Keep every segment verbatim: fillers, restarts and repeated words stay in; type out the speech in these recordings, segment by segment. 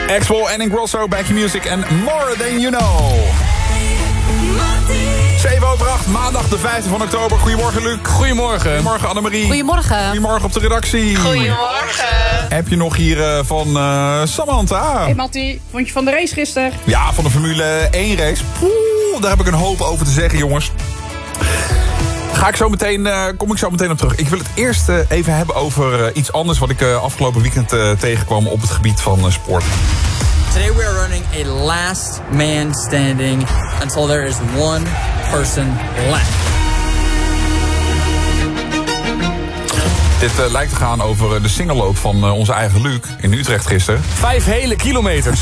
Axwell en Ingrosso, Back in Music en More Than You Know. zeven over acht, maandag de vijfde van oktober. Goedemorgen, Luc. Goedemorgen. Goedemorgen, Annemarie. Goedemorgen. Goedemorgen op de redactie. Goedemorgen. Heb je nog hier uh, van uh, Samantha? Hey Mattie, vond je van de race gisteren? Ja, van de Formule één race. Poeh, daar heb ik een hoop over te zeggen, jongens. Ga ik zo meteen, uh, kom ik zo meteen op terug. Ik wil het eerst uh, even hebben over uh, iets anders wat ik uh, afgelopen weekend uh, tegenkwam op het gebied van uh, sport. Today we are running a last man standing until there is one person left. Dit uh, lijkt te gaan over de singelloop van uh, onze eigen Luc in Utrecht gisteren. Vijf hele kilometers.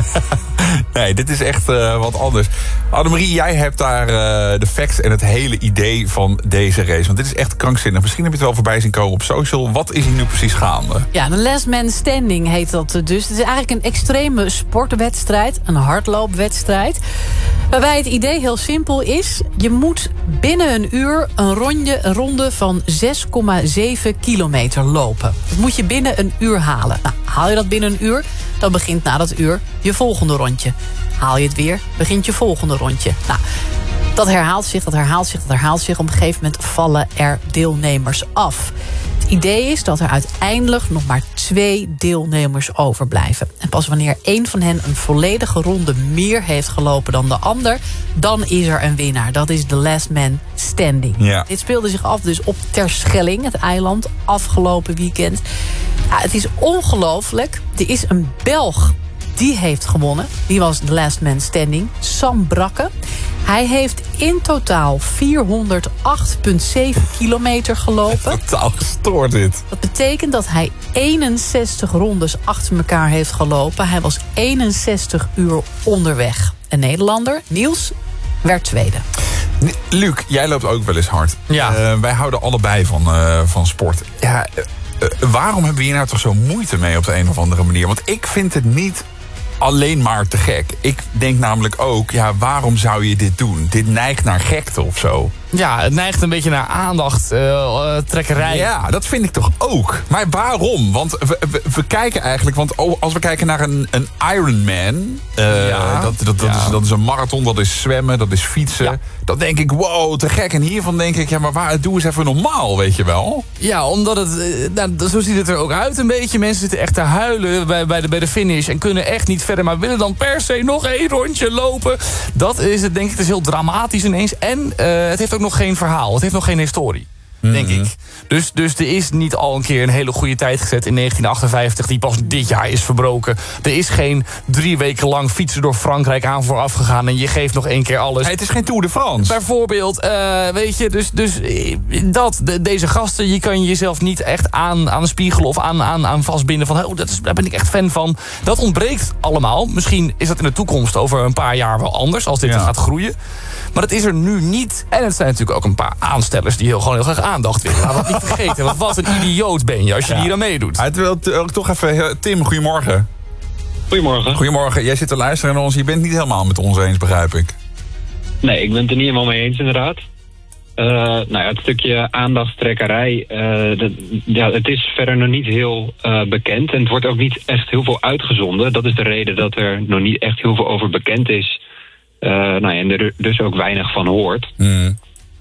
Nee, dit is echt uh, wat anders. Annemarie, jij hebt daar uh, de facts en het hele idee van deze race. Want dit is echt krankzinnig. Misschien heb je het wel voorbij zien komen op social. Wat is hier nu precies gaande? Ja, de last man standing heet dat dus. Het is eigenlijk een extreme sportwedstrijd. Een hardloopwedstrijd. Waarbij het idee heel simpel is. Je moet binnen een uur een, rondje, een ronde van zes komma zeven kilometer lopen. Dat moet je binnen een uur halen. Nou, haal je dat binnen een uur, dan begint na dat uur je volgende rondje. Haal je het weer, begint je volgende rondje. Nou, dat herhaalt zich, dat herhaalt zich, dat herhaalt zich. Op een gegeven moment vallen er deelnemers af. Het idee is dat er uiteindelijk nog maar twee deelnemers overblijven. En pas wanneer één van hen een volledige ronde meer heeft gelopen dan de ander, dan is er een winnaar. Dat is de last man standing. Ja. Dit speelde zich af dus op Terschelling, het eiland, afgelopen weekend. Ja, het is ongelooflijk. Er is een Belg die heeft gewonnen. Die was de last man standing. Sam Brakke. Hij heeft in totaal vierhonderdacht komma zeven kilometer gelopen. Totaal gestoord dit. Dat betekent dat hij eenenzestig rondes achter elkaar heeft gelopen. Hij was eenenzestig uur onderweg. Een Nederlander, Niels, werd tweede. Luc, jij loopt ook wel eens hard. Ja. Uh, wij houden allebei van, uh, van sport. Ja, uh, uh, waarom hebben we hier nou toch zo moeite mee op de een of andere manier? Want ik vind het niet alleen maar te gek. Ik denk namelijk ook, ja, waarom zou je dit doen? Dit neigt naar gekte of zo. Ja, het neigt een beetje naar aandacht, uh, uh, trekkerij. Ja, dat vind ik toch ook. Maar waarom? Want we, we, we kijken eigenlijk, want als we kijken naar een, een Ironman, uh, ja, dat, dat, dat, ja. is, dat is een marathon, dat is zwemmen, dat is fietsen. Ja. Dan denk ik, wow, te gek. En hiervan denk ik, ja, maar waar, doe eens even normaal, weet je wel. Ja, omdat het, uh, nou, zo ziet het er ook uit een beetje. Mensen zitten echt te huilen bij, bij, de, bij de finish en kunnen echt niet verder, maar willen dan per se nog één rondje lopen. Dat is het, denk ik, het is heel dramatisch ineens. En uh, het heeft ook nog geen verhaal. Het heeft nog geen historie, denk mm-hmm. ik. Dus, dus er is niet al een keer een hele goede tijd gezet in negentien achtenvijftig... die pas dit jaar is verbroken. Er is geen drie weken lang fietsen door Frankrijk aan vooraf gegaan en je geeft nog één keer alles. Hey, het is geen Tour de France. Bijvoorbeeld, uh, weet je, dus, dus dat, de, deze gasten, je kan jezelf niet echt aan, aan spiegelen of aan, aan, aan vastbinden van, oh, dat is, daar ben ik echt fan van. Dat ontbreekt allemaal. Misschien is dat in de toekomst over een paar jaar wel anders, als dit ja. gaat groeien. Maar dat is er nu niet. En het zijn natuurlijk ook een paar aanstellers die heel, gewoon heel graag aandacht willen. Laten we dat niet vergeten. Want wat een idioot ben je als je ja. hier aan meedoet. Het wil toch even, Tim, goedemorgen. Goedemorgen. Goedemorgen. Jij zit te luisteren naar ons. Je bent niet helemaal met ons eens, begrijp ik. Nee, ik ben het er niet helemaal mee eens, inderdaad. Uh, nou ja, het stukje aandachtstrekkerij, uh, dat, ja, het is verder nog niet heel uh, bekend. En het wordt ook niet echt heel veel uitgezonden. Dat is de reden dat er nog niet echt heel veel over bekend is. Uh, nou ja, en er dus ook weinig van hoort. Mm.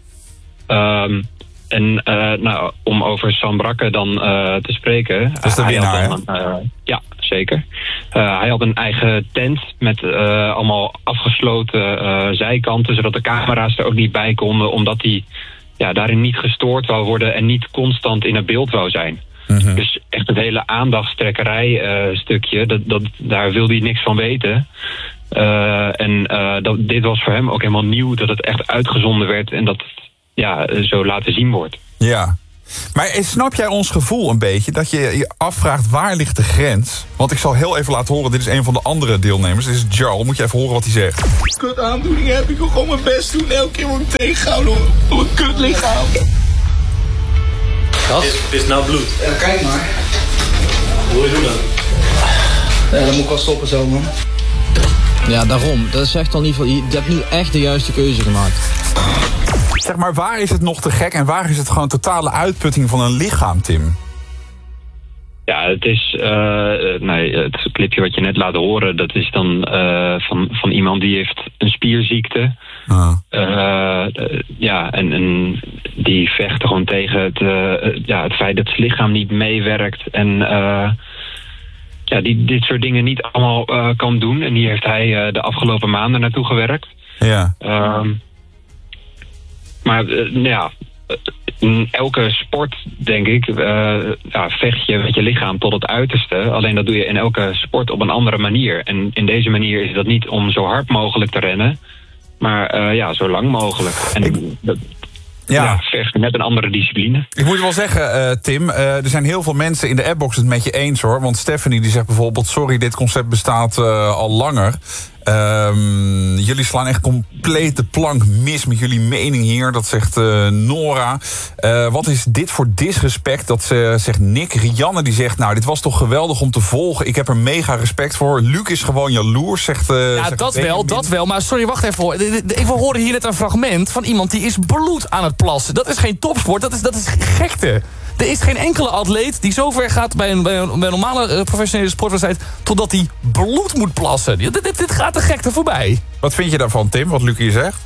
Um, en uh, nou, om over Sam Brakke dan uh, te spreken. Dat is de uh, winnaar, dan, uh, ja, zeker. Uh, hij had een eigen tent met uh, allemaal afgesloten uh, zijkanten, zodat de camera's er ook niet bij konden, omdat hij ja, daarin niet gestoord wou worden en niet constant in het beeld wou zijn. Mm-hmm. Dus echt het hele aandachtstrekkerij uh, stukje, dat, dat, daar wilde hij niks van weten. Uh, en uh, dat, dit was voor hem ook helemaal nieuw, dat het echt uitgezonden werd en dat het ja, zo laten zien wordt. Ja, maar snap jij ons gevoel een beetje, dat je je afvraagt waar ligt de grens? Want ik zal heel even laten horen, dit is een van de andere deelnemers, dit is Jarl, moet je even horen wat hij zegt. Kut aandoening heb, ik wil gewoon mijn best doen, elke keer word ik tegengehouden door een kut lichaam. Gas? Is, is nou bloed? Ja, kijk maar. Hoe wil je doen dan? Ja, dan moet ik wel stoppen zo, man. Ja, daarom. Dat is echt al niet veel. Je hebt nu echt de juiste keuze gemaakt. Zeg maar, waar is het nog te gek en waar is het gewoon totale uitputting van een lichaam, Tim? Ja, het is uh, nee, het clipje wat je net laat horen, dat is dan uh, van, van iemand die heeft een spierziekte. Ah. Uh, uh, ja, en, en die vecht gewoon tegen het, uh, ja, het feit dat het lichaam niet meewerkt en uh, ja, die dit soort dingen niet allemaal uh, kan doen. En hier heeft hij uh, de afgelopen maanden naartoe gewerkt. Ja. Uh, maar uh, ja. In elke sport, denk ik, uh, ja, vecht je met je lichaam tot het uiterste. Alleen dat doe je in elke sport op een andere manier. En in deze manier is dat niet om zo hard mogelijk te rennen, maar uh, ja, zo lang mogelijk. En ik... dat, Ja. ja, vecht met een andere discipline. Ik moet wel zeggen, uh, Tim, uh, er zijn heel veel mensen in de appbox het met je eens, hoor. Want Stephanie die zegt bijvoorbeeld, sorry, dit concept bestaat uh, al langer. Um, jullie slaan echt compleet de plank mis met jullie mening hier. Dat zegt uh, Nora. Uh, wat is dit voor disrespect? Dat uh, zegt Nick. Rianne die zegt, nou, dit was toch geweldig om te volgen. Ik heb er mega respect voor. Luc is gewoon jaloers, zegt... Uh, ja, zegt dat wel, dat wel. Maar sorry, wacht even hoor. Ik hoorde hier net een fragment van iemand die is bloed aan het plassen. Dat is geen topsport, dat is, dat is gekte. Er is geen enkele atleet die zo ver gaat bij een, bij een, bij een normale uh, professionele sportwedstrijd totdat hij bloed moet plassen. Dit, dit, dit gaat de gekte voorbij. Wat vind je daarvan, Tim, wat Luc hier zegt?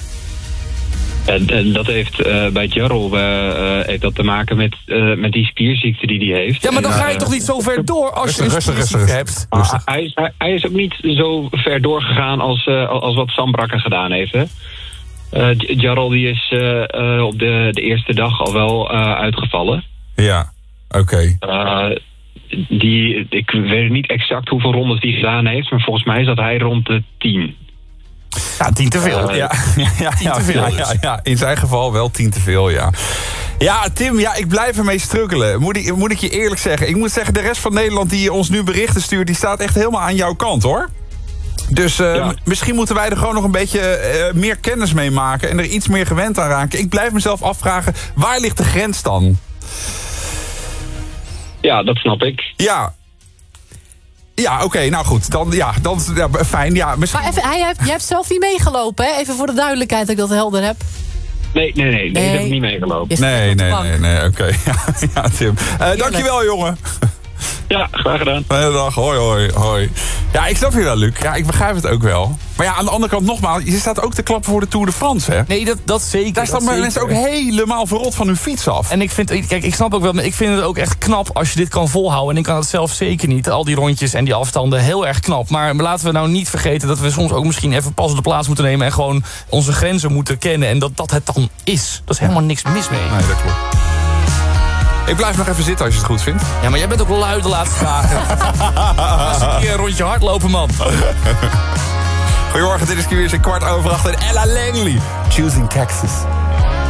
Uh, dat heeft uh, bij Jarl uh, uh, heeft dat te maken met, uh, met die spierziekte die hij heeft. Ja, maar dan en, ga je uh, toch niet zo ver door als je een rustig, spierziekte rustig, hebt? Uh, hij, is, hij, hij is ook niet zo ver doorgegaan als, uh, als wat Sam Brakke gedaan heeft, hè? Uh, Jarl die is uh, uh, op de, de eerste dag al wel uh, uitgevallen. Ja, oké. Okay. Uh, die, ik weet niet exact hoeveel rondes die gedaan heeft, maar volgens mij zat hij rond de tien. Ja, tien te veel. Uh, ja, ja, ja, tien te veel ja, dus. ja, ja, in zijn geval wel tien te veel, ja. Ja, Tim, ja, ik blijf ermee struggelen. Moet ik, moet ik je eerlijk zeggen. Ik moet zeggen, de rest van Nederland die ons nu berichten stuurt, die staat echt helemaal aan jouw kant, hoor. Dus uh, ja. misschien moeten wij er gewoon nog een beetje uh, meer kennis mee maken en er iets meer gewend aan raken. Ik blijf mezelf afvragen, waar ligt de grens dan? Ja, dat snap ik. Ja. Ja, oké, okay, nou goed. Dan, ja, dan, ja, fijn. Ja, misschien... Maar even, hij heeft, jij hebt zelf niet meegelopen, hè? Even voor de duidelijkheid dat ik dat helder heb. Nee, nee, nee. nee, nee. Ik heb niet meegelopen. Nee, nee, nee, nee, oké. Okay. Ja, ja, Tim. Uh, dankjewel, jongen. Ja, graag gedaan. Fijne dag, hoi, hoi, hoi. Ja, ik snap je wel, Luc. Ja, ik begrijp het ook wel. Maar ja, aan de andere kant nogmaals, je staat ook te klappen voor de Tour de France, hè? Nee, dat, dat zeker. Daar staan mensen ook helemaal verrot van hun fiets af. En ik vind, kijk, ik snap ook wel, maar ik vind het ook echt knap als je dit kan volhouden. En ik kan het zelf zeker niet. Al die rondjes en die afstanden, heel erg knap. Maar laten we nou niet vergeten dat we soms ook misschien even pas op de plaats moeten nemen en gewoon onze grenzen moeten kennen. En dat dat het dan is. Dat is helemaal niks mis mee. Nee, dat klopt. Ik blijf nog even zitten als je het goed vindt. Ja, maar jij bent ook lui de laatste dagen. Als een keer een rondje hardlopen, man. Goedemorgen, dit is weer een kwart over acht en Ella Langley. Choosing Texas.